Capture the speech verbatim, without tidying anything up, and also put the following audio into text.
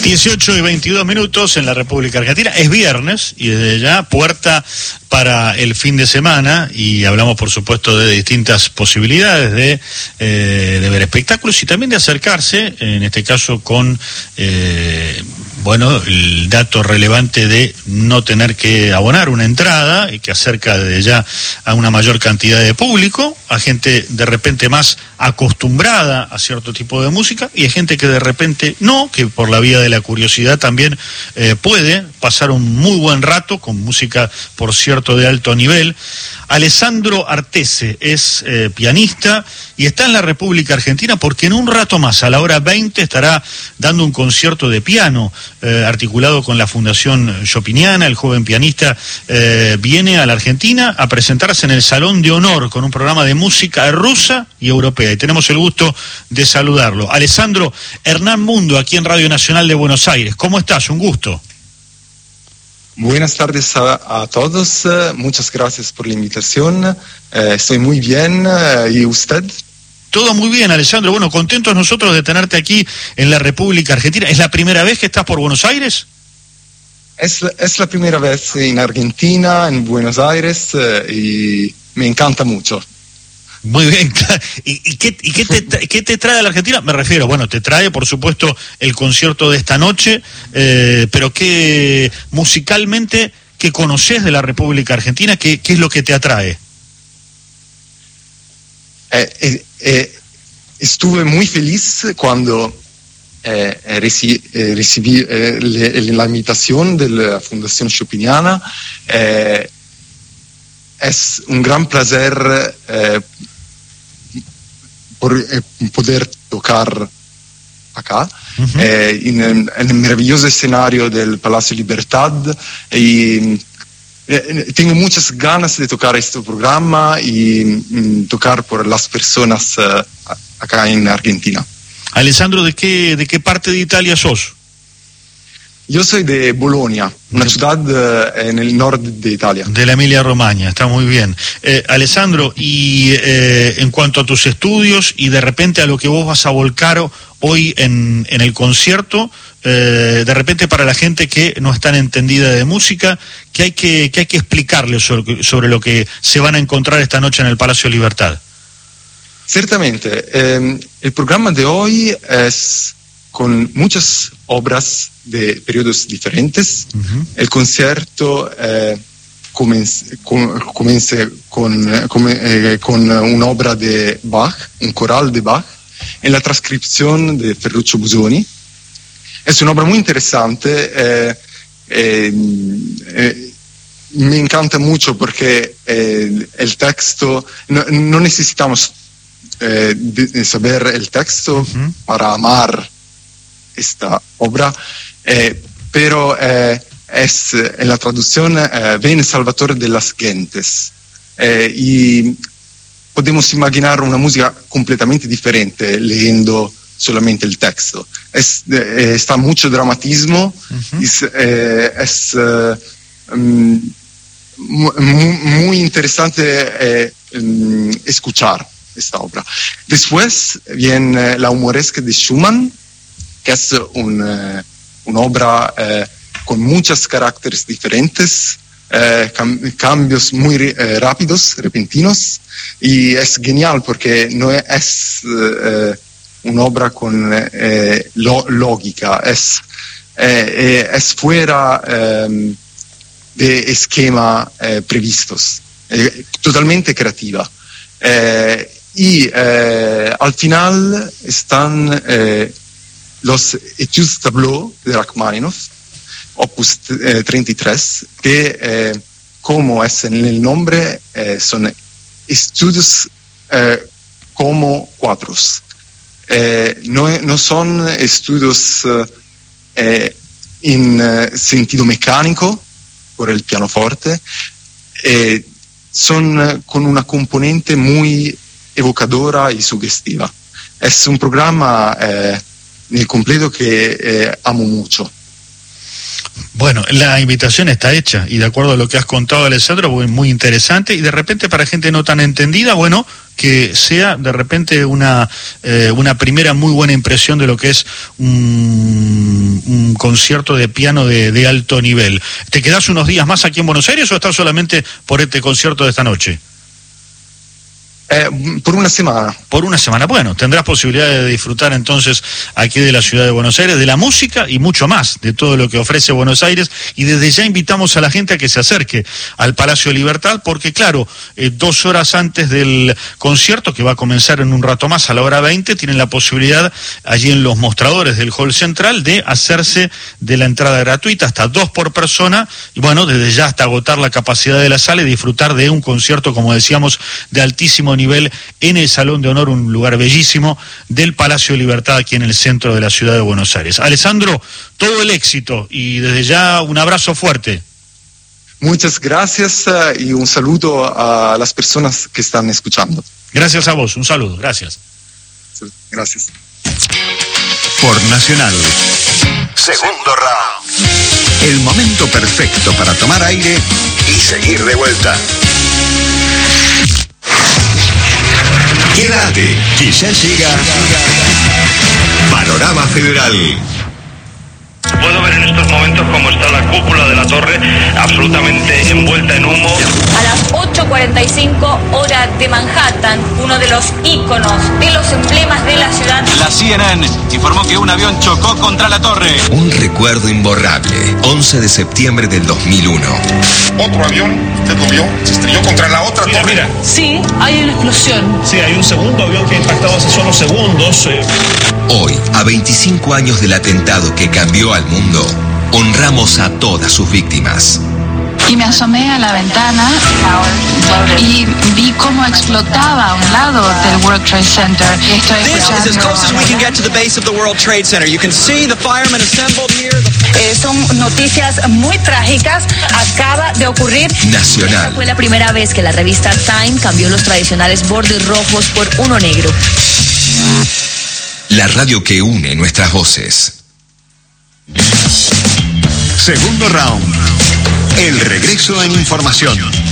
dieciocho y veintidós minutos en la República Argentina. Es viernes y desde ya puerta para el fin de semana, y hablamos por supuesto de distintas posibilidades de, eh, de ver espectáculos y también de acercarse, en este caso con eh, bueno, el dato relevante de no tener que abonar una entrada, y que acerca desde ya a una mayor cantidad de público, a gente de repente más acostumbrada a cierto tipo de música, y a gente que de repente no, que por la vía de la curiosidad también eh, puede pasar un muy buen rato con música, por cierto, de alto nivel. Alessandro Artese es eh, pianista y está en la República Argentina porque en un rato más, a la hora veinte, estará dando un concierto de piano eh, articulado con la Fundación Chopiniana. El joven pianista eh, viene a la Argentina a presentarse en el Salón de Honor con un programa de música rusa y europea, y tenemos el gusto de saludarlo. Alessandro, Hernán Mundo, aquí en Radio Nacional de Buenos Aires. ¿Cómo estás? Un gusto. Buenas tardes a, a todos, muchas gracias por la invitación, eh, estoy muy bien, eh, ¿y usted? Todo muy bien, Alessandro. Bueno, contentos nosotros de tenerte aquí en la República Argentina. ¿Es la primera vez que estás por Buenos Aires? Es, es la primera vez en Argentina, en Buenos Aires, eh, y me encanta mucho. Muy bien, ¿y, y, qué, y qué, te, qué te trae a la Argentina? Me refiero, bueno, te trae por supuesto el concierto de esta noche, eh, pero qué musicalmente, ¿qué conoces de la República Argentina? ¿Qué, qué es lo que te atrae? Eh, eh, eh, estuve muy feliz cuando eh, reci, eh, recibí eh, le, la invitación de la Fundación Chopiniana. Eh, es un gran placer eh, por eh, poder tocar acá, uh-huh. eh, en, en el maravilloso escenario del Palacio Libertad, y eh, tengo muchas ganas de tocar este programa y mm, tocar por las personas eh, acá en Argentina. Alessandro, ¿de qué, de qué parte de Italia sos? Yo soy de Bolonia, una ciudad uh, en el norte de Italia. De la Emilia-Romagna, está muy bien. Eh, Alessandro, y eh, en cuanto a tus estudios y de repente a lo que vos vas a volcar hoy en, en el concierto, eh, de repente para la gente que no está entendida de música, ¿qué hay que, qué hay que explicarles sobre, sobre lo que se van a encontrar esta noche en el Palacio Libertad? Ciertamente, eh, el programa de hoy es con muchas obras de periodos diferentes. Uh-huh. El concierto eh, comienza con, con, con, eh, con una obra de Bach, un coral de Bach, en la transcripción de Ferruccio Busoni. Es una obra muy interesante. Eh, eh, eh, me encanta mucho porque eh, el texto, no, no necesitamos eh, de, de saber el texto uh-huh. para amar esta obra, eh, pero eh, es en la traducción eh, ven Salvatore de las gentes, eh, y podemos imaginar una música completamente diferente leyendo solamente el texto. Es, eh, está mucho dramatismo, uh-huh. es, eh, es eh, um, muy, muy interesante eh, um, escuchar esta obra. Después viene la humoresca de Schumann, que es un, uh, una obra uh, con muchos caracteres diferentes, uh, cam- cambios muy uh, rápidos, repentinos, y es genial porque no es uh, una obra con uh, lo- lógica, es, uh, es fuera um, de esquema uh, previstos, uh, totalmente creativa. Uh, y uh, al final están uh, los Etudes Tableau de Rachmaninoff, opus eh, treinta y tres, que, eh, como es en el nombre, eh, son estudios eh, como cuadros. Eh, no, no son estudios eh, en eh, sentido mecánico, por el pianoforte, eh, son eh, con una componente muy evocadora y sugestiva. Es un programa eh, nel completo que eh, amo mucho. Bueno, la invitación está hecha y de acuerdo a lo que has contado, Alessandro, muy interesante, y de repente para gente no tan entendida, bueno, que sea de repente una eh, una primera muy buena impresión de lo que es un, un concierto de piano de, de alto nivel. ¿Te quedás unos días más aquí en Buenos Aires o estás solamente por este concierto de esta noche? Eh, por una semana. Por una semana, bueno, tendrás posibilidad de disfrutar entonces aquí de la ciudad de Buenos Aires, de la música y mucho más, de todo lo que ofrece Buenos Aires, y desde ya invitamos a la gente a que se acerque al Palacio de Libertad, porque claro, eh, dos horas antes del concierto, que va a comenzar en un rato más a la hora veinte, tienen la posibilidad allí en los mostradores del hall central de hacerse de la entrada gratuita, hasta dos por persona, y bueno, desde ya hasta agotar la capacidad de la sala y disfrutar de un concierto, como decíamos, de altísimo nivel en el Salón de Honor, un lugar bellísimo del Palacio de Libertad aquí en el centro de la ciudad de Buenos Aires. Alessandro, todo el éxito y desde ya un abrazo fuerte. Muchas gracias uh, y un saludo a las personas que están escuchando. Gracias a vos, un saludo, gracias. Gracias. Por Nacional. Segundo round. El momento perfecto para tomar aire y seguir de vuelta. Quédate, que ya llega Panorama Federal. Puedo ver en estos momentos cómo está la cúpula de la torre absolutamente envuelta en humo. A las ocho cuarenta y cinco hora de Manhattan, uno de los íconos, de los emblemas de la ciudad. La C N N informó que un avión chocó contra la torre. Un recuerdo imborrable, once de septiembre del dos mil uno. Otro avión, usted lo vio, se estrelló contra la otra mira, torre. Mira. Sí, hay una explosión. Sí, hay un segundo avión que ha impactado hace solo segundos. Eh. Hoy, a veinticinco años del atentado que cambió al mundo, honramos a todas sus víctimas. Y me asomé a la ventana y vi cómo explotaba a un lado del World Trade Center. Estoy This is as close as we can get to the base of the World Trade Center. You can see the firemen assembled here. Eh, son noticias muy trágicas. Acaba de ocurrir. Nacional. Fue la primera vez que la revista Time cambió los tradicionales bordes rojos por uno negro. La radio que une nuestras voces. Segundo round. El regreso en información.